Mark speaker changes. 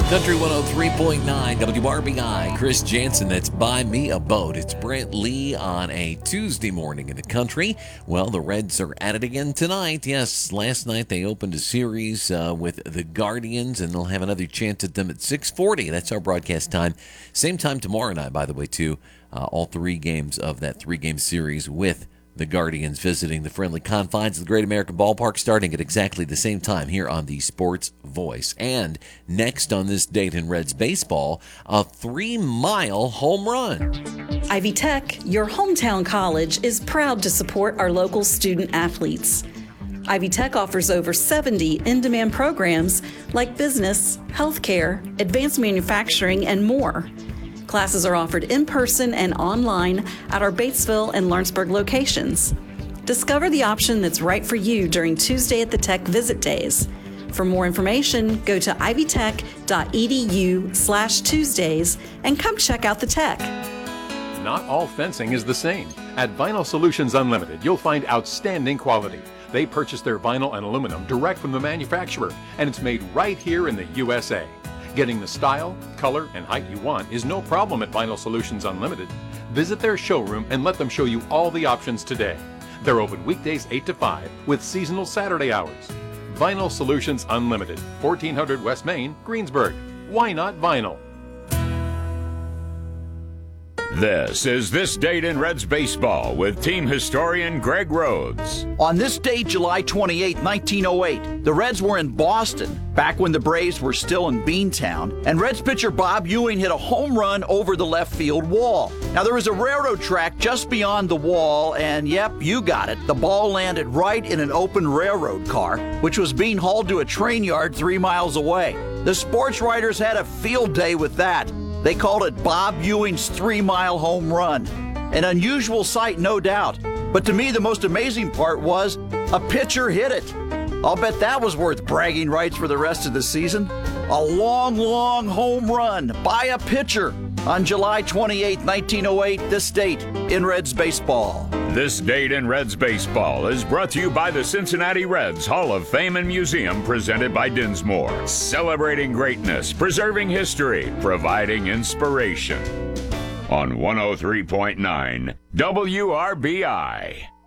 Speaker 1: Country 103.9 WRBI. Chris Jansen, that's Buy Me a Boat. It's Brent Lee on a Tuesday morning in the country. Well, the Reds are at it again tonight. Yes, last night they opened a series with the Guardians, and they'll have another chance at them at 6:40. That's our broadcast time. Same time tomorrow night, by the way, too. All three games of that three-game series with the Guardians visiting the friendly confines of the Great American Ballpark, starting at exactly the same time here on the Sports Voice. And next on this date in Reds baseball, a 3-mile home run.
Speaker 2: Ivy Tech, your hometown college, is proud to support our local student athletes. Ivy Tech offers over 70 in-demand programs like business, healthcare, advanced manufacturing, and more. Classes are offered in person and online at our Batesville and Lawrenceburg locations. Discover the option that's right for you during Tuesday at the Tech Visit Days. For more information, go to ivytech.edu/Tuesdays and come check out the Tech.
Speaker 3: Not all fencing is the same. At Vinyl Solutions Unlimited, you'll find outstanding quality. They purchase their vinyl and aluminum direct from the manufacturer, and it's made right here in the USA. Getting the style, color, and height you want is no problem at Vinyl Solutions Unlimited. Visit their showroom and let them show you all the options today. They're open weekdays 8 to 5 with seasonal Saturday hours. Vinyl Solutions Unlimited, 1400 West Main, Greensburg. Why not vinyl?
Speaker 4: This is This Date in Reds Baseball with team historian Greg Rhodes.
Speaker 5: On this date, July 28, 1908, the Reds were in Boston, back when the Braves were still in Beantown, and Reds pitcher Bob Ewing hit a home run over the left field wall. Now, there was a railroad track just beyond the wall, and yep, you got it. The ball landed right in an open railroad car, which was being hauled to a train yard 3 miles away. The sports writers had a field day with that. They called it Bob Ewing's 3-mile home run. An unusual sight, no doubt. But to me, the most amazing part was a pitcher hit it. I'll bet that was worth bragging rights for the rest of the season. A long, long home run by a pitcher on July 28, 1908, this date in Reds baseball.
Speaker 4: This Date in Reds Baseball is brought to you by the Cincinnati Reds Hall of Fame and Museum, presented by Dinsmore. Celebrating greatness, preserving history, providing inspiration. On 103.9 WRBI.